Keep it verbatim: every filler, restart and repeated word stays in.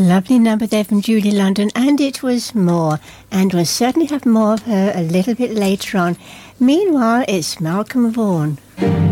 Lovely number there from Julie London, and it was more, and we'll certainly have more of her a little bit later on. Meanwhile, it's Malcolm Vaughan.